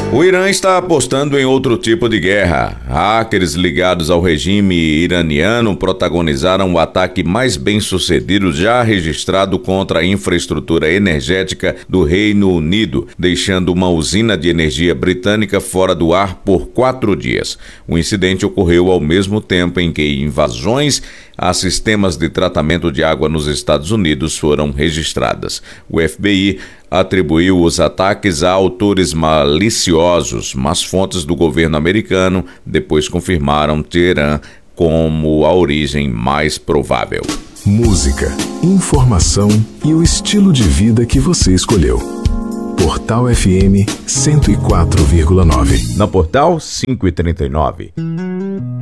O Irã está apostando em outro tipo de guerra. Hackers ligados ao regime iraniano protagonizaram o ataque mais bem-sucedido já registrado contra a infraestrutura energética do Reino Unido, deixando uma usina de energia britânica fora do ar por 4 dias. O incidente ocorreu ao mesmo tempo em que invasões a sistemas de tratamento de água nos Estados Unidos foram registradas. O FBI atribuiu os ataques a autores maliciosos, mas fontes do governo americano depois confirmaram Teherã como a origem mais provável. Música, informação e o estilo de vida que você escolheu. Portal FM 104,9. Na Portal 5:39.